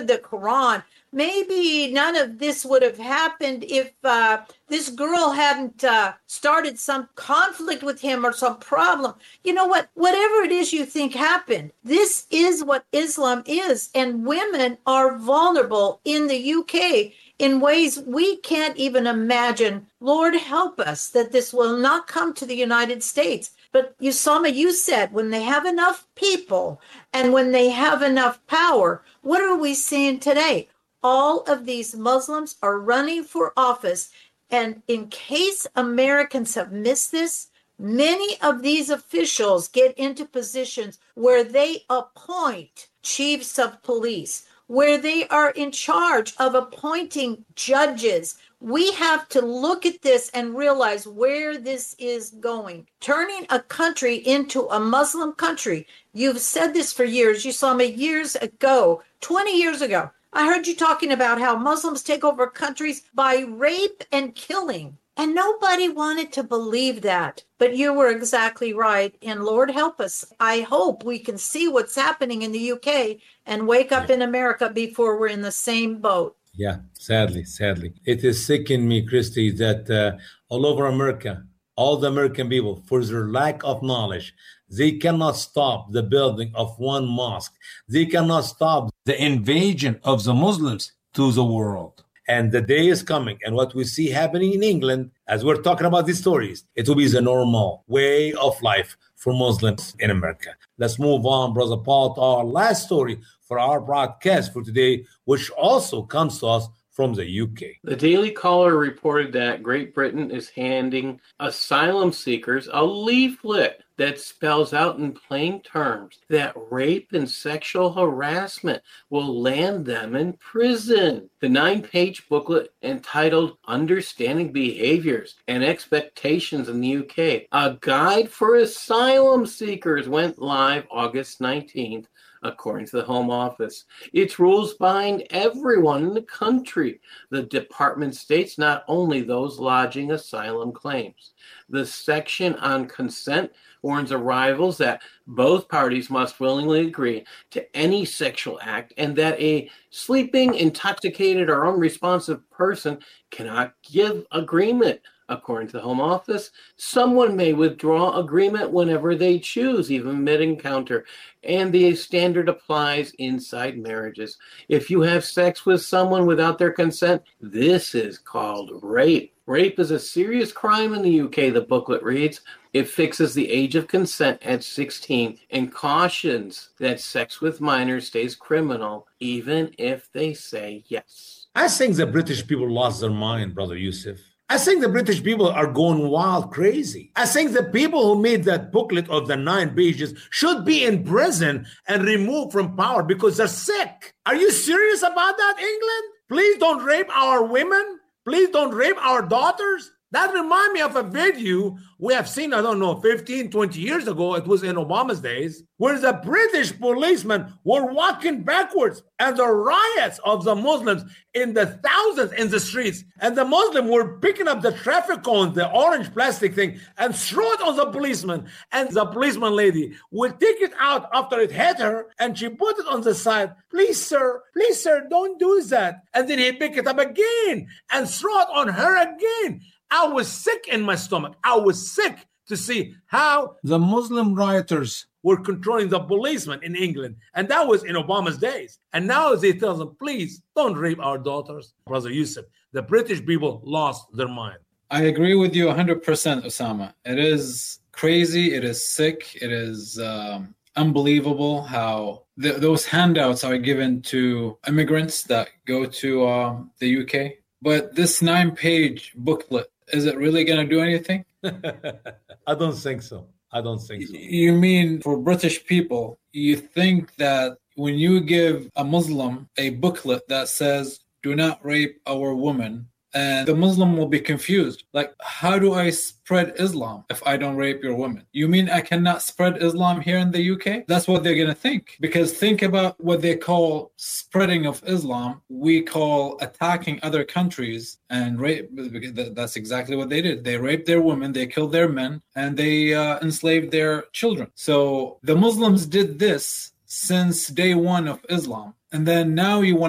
with the Quran. Maybe none of this would have happened if this girl hadn't started some conflict with him or some problem. You know what? Whatever it is you think happened, this is what Islam is. And women are vulnerable in the UK in ways we can't even imagine. Lord, help us that this will not come to the United States. But Usama, you said when they have enough people and when they have enough power, what are we seeing today? All of these Muslims are running for office. And in case Americans have missed this, many of these officials get into positions where they appoint chiefs of police, where they are in charge of appointing judges. We have to look at this and realize where this is going. Turning a country into a Muslim country. You've said this for years. You saw me years ago, 20 years ago. I heard you talking about how Muslims take over countries by rape and killing. And nobody wanted to believe that. But you were exactly right. And Lord help us. I hope we can see what's happening in the UK and wake up in America before we're in the same boat. Yeah, sadly. It is sickening me, Christy, that all over America, all the American people, for their lack of knowledge, they cannot stop the building of one mosque. They cannot stop the invasion of the Muslims to the world. And the day is coming. And what we see happening in England, as we're talking about these stories, it will be the normal way of life for Muslims in America. Let's move on, Brother Paul, to our last story for our broadcast for today, which also comes to us from the UK. The Daily Caller reported that Great Britain is handing asylum seekers a leaflet that spells out in plain terms that rape and sexual harassment will land them in prison. The 9-page booklet entitled Understanding Behaviors and Expectations in the UK, a guide for asylum seekers, went live August 19th. According to the Home Office, its rules bind everyone in the country. The department states not only those lodging asylum claims. The section on consent warns arrivals that both parties must willingly agree to any sexual act and that a sleeping, intoxicated, or unresponsive person cannot give agreement. According to the Home Office, someone may withdraw agreement whenever they choose, even mid-encounter, and the standard applies inside marriages. If you have sex with someone without their consent, this is called rape. Rape is a serious crime in the UK, the booklet reads. It fixes the age of consent at 16 and cautions that sex with minors stays criminal, even if they say yes. I think the British people lost their mind, Brother Yusuf. I think the British people are going wild crazy. I think the people who made that booklet of the 9 pages should be in prison and removed from power because they're sick. Are you serious about that, England? Please don't rape our women. Please don't rape our daughters. That reminds me of a video we have seen, 15, 20 years ago. It was in Obama's days, where the British policemen were walking backwards and the riots of the Muslims in the thousands in the streets. And the Muslims were picking up the traffic cones, the orange plastic thing, and throw it on the policeman. And the policeman lady would take it out after it hit her, and she put it on the side. Please, sir, don't do that. And then he pick it up again and throw it on her again. I was sick in my stomach. I was sick to see how the Muslim rioters were controlling the policemen in England. And that was in Obama's days. And now they tell them, please don't rape our daughters. Brother Yusuf, the British people lost their mind. I agree with you 100%, Osama. It is crazy. It is sick. It is unbelievable how those handouts are given to immigrants that go to the UK. But this 9-page booklet, is it really going to do anything? I don't think so. You mean for British people, you think that when you give a Muslim a booklet that says, do not rape our woman, and the Muslim will be confused. Like, how do I spread Islam if I don't rape your woman? You mean I cannot spread Islam here in the UK? That's what they're going to think. Because think about what they call spreading of Islam. We call attacking other countries and rape. That's exactly what they did. They raped their women, they killed their men, and they enslaved their children. So the Muslims did this since day one of Islam. And then now you want